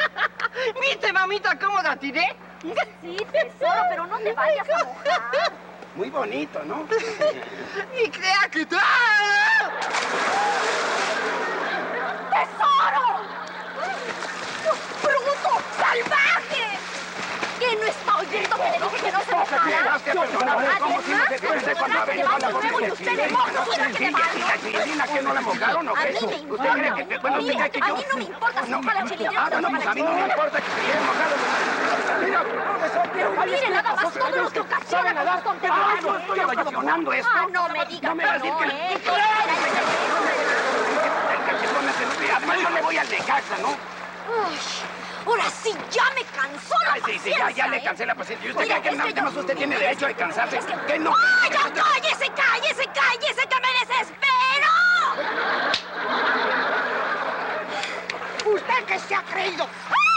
¿Viste, mamita, cómo la tiré? Sí, tesoro, pero no te vayas a mojar. Muy bonito, ¿no? Y crea que... ¡Tesoro! ¡Bruto! ¡Salvaje! ¿Que no está oyendo que le dije que no se mojara? ¿Cómo si no se pierde cuando ha venido la familia? ¿Chilindrina que no la mojaron o qué? ¿Usted cree que... Bueno, usted cree que yo... A mí no me importa si moja la chilindrina. Ah, bueno, pues a mí no me importa que se haya mojado. Mira, profesor, Mire nada más todo lo que ocasiona con sus tonterías. No estoy ocasionando esto. Ah, no me digas No me vas a que decir no, que... ¿eh? Además, yo le voy al Necaxa, ¿no? Uy, ahora sí ya me cansó la paciencia. Ya le cansé la paciencia. ¿Y usted cree que nada más usted tiene derecho de cansarse? ¿Qué no? ¡Ay, ya cállese, cállese, cállese, que me desespero! ¿Usted qué se ha creído?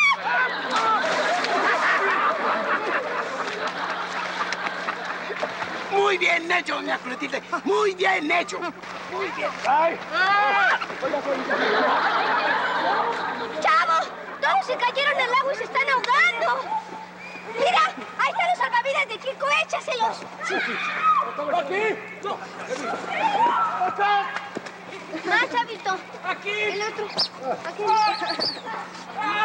Muy bien hecho, doña Clotilde. Muy bien hecho. Muy bien. ¡Chavo! Todos se cayeron al agua y se están ahogando. Mira, ahí están los salvavidas de Chico, échaselos. ¡Aquí! ¡No! Más, chavito. ¡Aquí! El otro. Aquí.